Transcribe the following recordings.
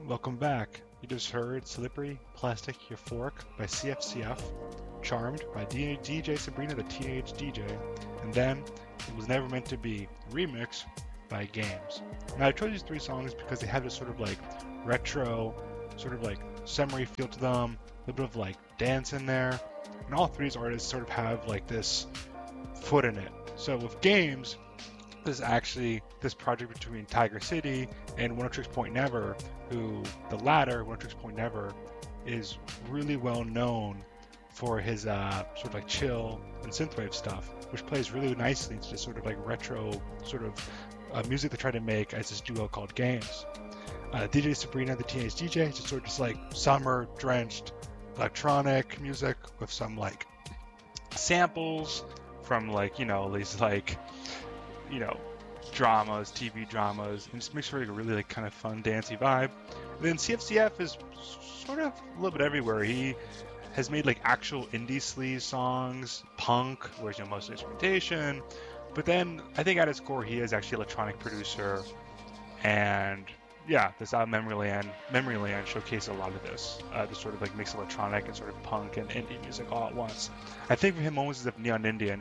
Welcome back. You just heard Slippery Plastic Euphoric by CFCF, Charmed by DJ Sabrina the Teenage DJ, and then It Was Never Meant to Be remix by Games. Now I chose these three songs because they have this sort of like retro, sort of like summery feel to them, a little bit of like dance in there, and all three of these artists sort of have like this foot in it. So with Games, this is actually this project between Tiger City and One Tricks Point Never, who the latter, One Tricks Point Never, is really well known for his sort of like chill and synthwave stuff, which plays really nicely into this sort of like retro sort of music they try to make as this duo called Games. DJ Sabrina, the Teenage DJ, is just sort of just like summer drenched electronic music with some like samples from like, you know, these like, you know, dramas, TV dramas, and just makes for like a really like kind of fun dancey vibe. And then CFCF is sort of a little bit everywhere. He has made like actual indie sleaze songs, punk, where's most instrumentation. But then I think at its core he is actually an electronic producer. And yeah, this album Memoryland showcased a lot of this. This sort of like mix electronic and sort of punk and indie music all at once. I think for him almost as if Neon Indian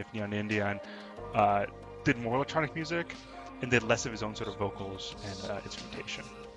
did more electronic music and did less of his own sort of vocals and instrumentation.